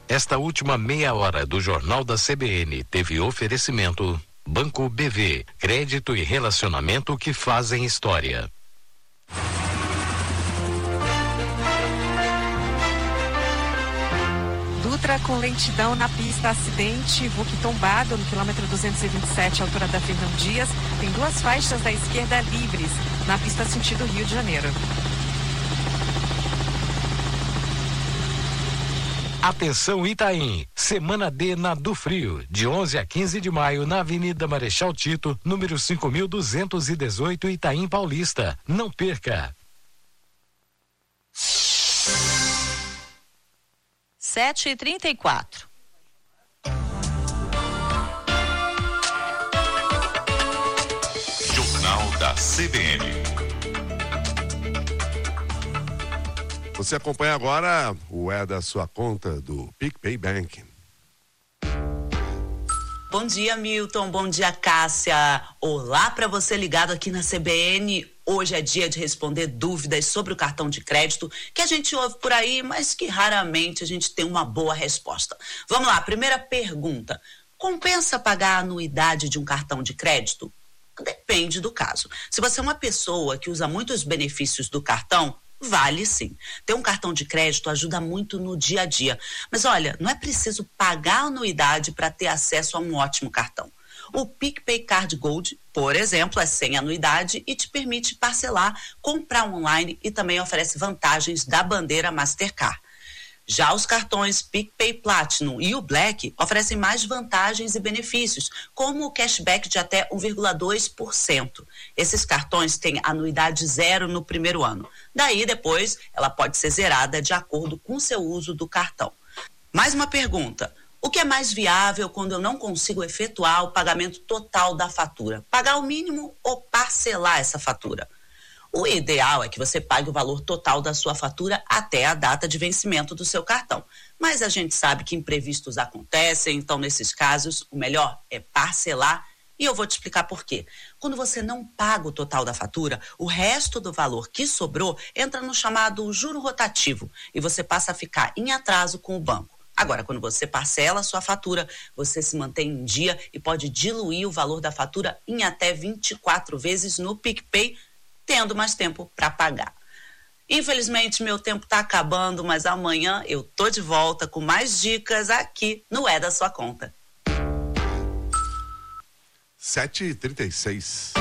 Esta última meia hora do Jornal da CBN teve oferecimento Banco BV, crédito e relacionamento que fazem história. Dutra com lentidão na pista, acidente, Vuc tombado no quilômetro 227, altura da Fernão Dias. Tem duas faixas da esquerda livres na pista sentido Rio de Janeiro. Atenção Itaim, Semana D na Do Frio, de 11 a 15 de maio na Avenida Marechal Tito, número 5.218, Itaim Paulista. Não perca! 7h34. Jornal da CBN. Você acompanha agora o É da Sua Conta do PicPay Bank. Bom dia, Milton. Bom dia, Cássia. Olá para você ligado aqui na CBN. Hoje é dia de responder dúvidas sobre o cartão de crédito que a gente ouve por aí, mas que raramente a gente tem uma boa resposta. Vamos lá, primeira pergunta. Compensa pagar a anuidade de um cartão de crédito? Depende do caso. Se você é uma pessoa que usa muitos benefícios do cartão, vale sim. Ter um cartão de crédito ajuda muito no dia a dia. Mas olha, não é preciso pagar a anuidade para ter acesso a um ótimo cartão. O PicPay Card Gold, por exemplo, é sem anuidade e te permite parcelar, comprar online e também oferece vantagens da bandeira Mastercard. Já os cartões PicPay Platinum e o Black oferecem mais vantagens e benefícios, como o cashback de até 1,2%. Esses cartões têm anuidade zero no primeiro ano. Daí, depois, ela pode ser zerada de acordo com o seu uso do cartão. Mais uma pergunta. O que é mais viável quando eu não consigo efetuar o pagamento total da fatura? Pagar o mínimo ou parcelar essa fatura? O ideal é que você pague o valor total da sua fatura até a data de vencimento do seu cartão. Mas a gente sabe que imprevistos acontecem, então nesses casos o melhor é parcelar e eu vou te explicar por quê. Quando você não paga o total da fatura, o resto do valor que sobrou entra no chamado juro rotativo e você passa a ficar em atraso com o banco. Agora, quando você parcela a sua fatura, você se mantém em dia e pode diluir o valor da fatura em até 24 vezes no PicPay, tendo mais tempo para pagar. Infelizmente, meu tempo está acabando, mas amanhã eu tô de volta com mais dicas aqui no É da Sua Conta. 7h36.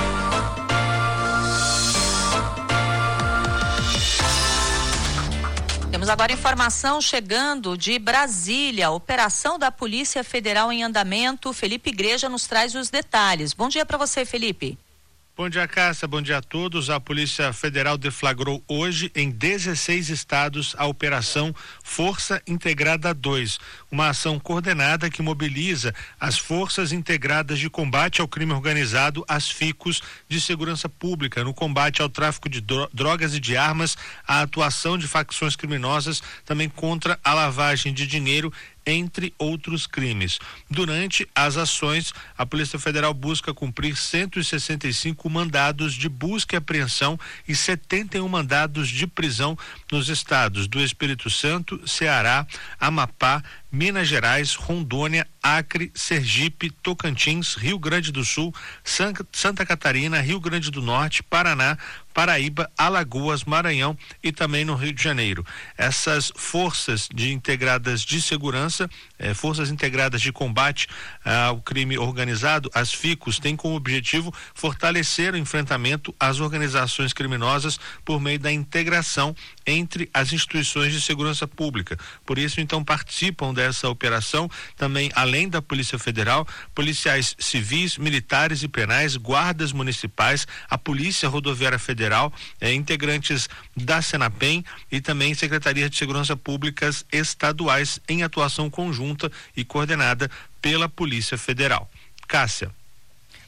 Temos agora informação chegando de Brasília, operação da Polícia Federal em andamento. Felipe Igreja nos traz os detalhes. Bom dia para você, Felipe. Bom dia, Cássia. Bom dia a todos. A Polícia Federal deflagrou hoje em 16 estados a Operação Força Integrada 2, uma ação coordenada que mobiliza as Forças Integradas de Combate ao Crime Organizado, as FICOS, de Segurança Pública, no combate ao tráfico de drogas e de armas, a atuação de facções criminosas, também contra a lavagem de dinheiro, entre outros crimes. Durante as ações, a Polícia Federal busca cumprir 165 mandados de busca e apreensão e 71 mandados de prisão nos estados do Espírito Santo, Ceará, Amapá, Minas Gerais, Rondônia, Acre, Sergipe, Tocantins, Rio Grande do Sul, Santa Catarina, Rio Grande do Norte, Paraná, Paraíba, Alagoas, Maranhão e também no Rio de Janeiro. Essas forças integradas de segurança, forças integradas de combate ao crime organizado, as FICOS, têm como objetivo fortalecer o enfrentamento às organizações criminosas por meio da integração entre as instituições de segurança pública. Por isso, então, participam dessa operação também, além da Polícia Federal, policiais civis, militares e penais, guardas municipais, a Polícia Rodoviária Federal, integrantes da Senapem e também Secretaria de Segurança Públicas estaduais em atuação conjunta e coordenada pela Polícia Federal. Cássia.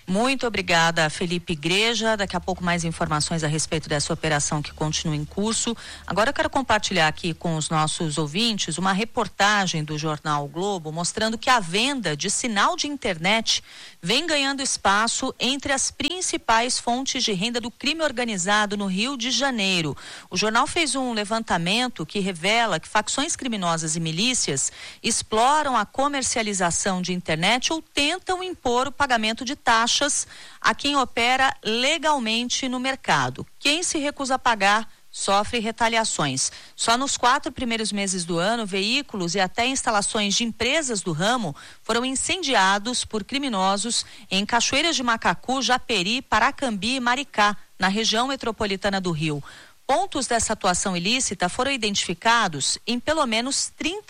Muito obrigada, Felipe Igreja. Daqui a pouco mais informações a respeito dessa operação que continua em curso. Agora eu quero compartilhar aqui com os nossos ouvintes uma reportagem do jornal o Globo mostrando que a venda de sinal de internet vem ganhando espaço entre as principais fontes de renda do crime organizado no Rio de Janeiro. O jornal fez um levantamento que revela que facções criminosas e milícias exploram a comercialização de internet ou tentam impor o pagamento de taxas a quem opera legalmente no mercado. Quem se recusa a pagar sofre retaliações. Só nos 4 primeiros meses do ano, veículos e até instalações de empresas do ramo foram incendiados por criminosos em Cachoeiras de Macacu, Japeri, Paracambi e Maricá, na região metropolitana do Rio. Pontos dessa atuação ilícita foram identificados em pelo menos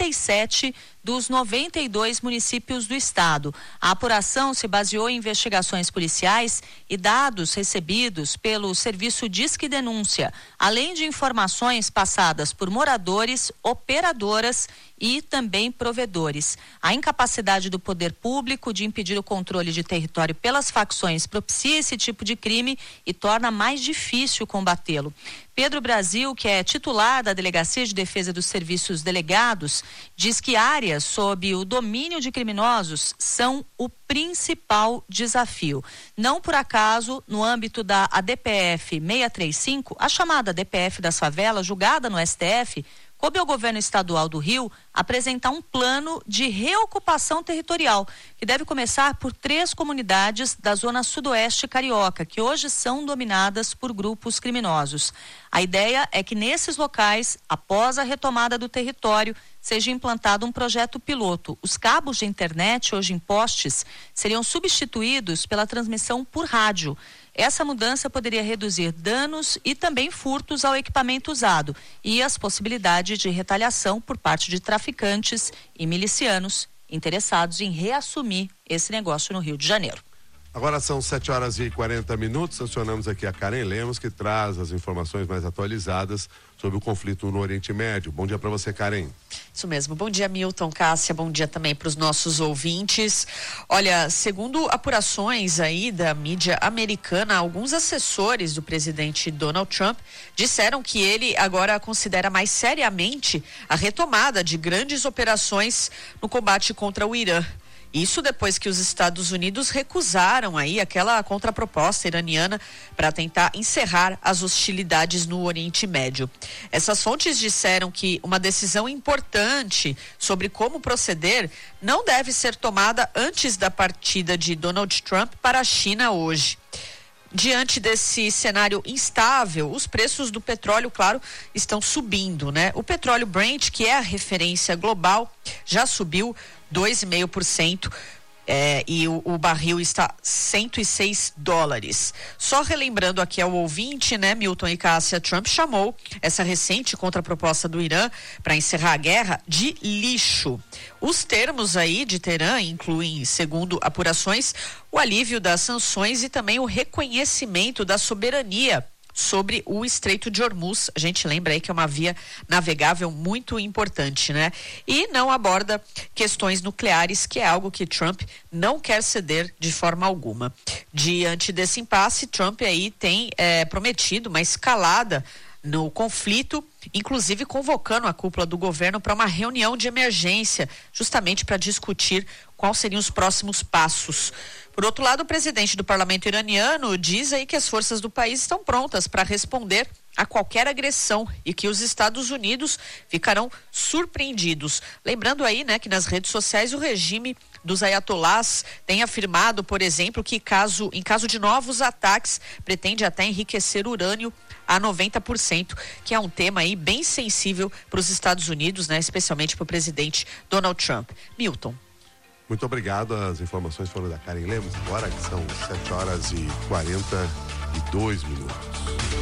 37 dos 92 municípios do estado. A apuração se baseou em investigações policiais e dados recebidos pelo Serviço Disque Denúncia, além de informações passadas por moradores, operadoras e também provedores. A incapacidade do poder público de impedir o controle de território pelas facções propicia esse tipo de crime e torna mais difícil combatê-lo. Pedro Brasil, que é titular da Delegacia de Defesa dos Serviços Delegados, diz que áreas sob o domínio de criminosos são o principal desafio. Não por acaso, no âmbito da ADPF 635, a chamada ADPF das favelas, julgada no STF, coube ao governo estadual do Rio apresentar um plano de reocupação territorial, que deve começar por 3 comunidades da zona sudoeste carioca, que hoje são dominadas por grupos criminosos. A ideia é que nesses locais, após a retomada do território, seja implantado um projeto piloto. Os cabos de internet, hoje em postes, seriam substituídos pela transmissão por rádio. Essa mudança poderia reduzir danos e também furtos ao equipamento usado e as possibilidades de retaliação por parte de traficantes e milicianos interessados em reassumir esse negócio no Rio de Janeiro. Agora são 7h40. Acionamos aqui a Karen Lemos, que traz as informações mais atualizadas sobre o conflito no Oriente Médio. Bom dia para você, Karen. Isso mesmo. Bom dia, Milton, Cássia. Bom dia também para os nossos ouvintes. Olha, segundo apurações aí da mídia americana, alguns assessores do presidente Donald Trump disseram que ele agora considera mais seriamente a retomada de grandes operações no combate contra o Irã. Isso depois que os Estados Unidos recusaram aí aquela contraproposta iraniana para tentar encerrar as hostilidades no Oriente Médio. Essas fontes disseram que uma decisão importante sobre como proceder não deve ser tomada antes da partida de Donald Trump para a China hoje. Diante desse cenário instável, os preços do petróleo, claro, estão subindo, né? O petróleo Brent, que é a referência global, já subiu 2,5%. E o barril está $106. Só relembrando aqui ao ouvinte, né, Milton e Cássia, Trump chamou essa recente contraproposta do Irã para encerrar a guerra de lixo. Os termos aí de Teherã incluem, segundo apurações, o alívio das sanções e também o reconhecimento da soberania sobre o Estreito de Hormuz. A gente lembra aí que é uma via navegável muito importante, né? E não aborda questões nucleares, que é algo que Trump não quer ceder de forma alguma. Diante desse impasse, Trump aí tem prometido uma escalada no conflito, inclusive convocando a cúpula do governo para uma reunião de emergência, justamente para discutir quais seriam os próximos passos. Por outro lado, o presidente do parlamento iraniano diz aí que as forças do país estão prontas para responder a qualquer agressão e que os Estados Unidos ficarão surpreendidos. Lembrando aí, né, que nas redes sociais o regime dos ayatolás tem afirmado, por exemplo, que em caso de novos ataques, pretende até enriquecer urânio a 90%, que é um tema aí bem sensível para os Estados Unidos, né, especialmente para o presidente Donald Trump. Milton. Muito obrigado. As informações foram da Karen Lemos. Agora que são 7h42.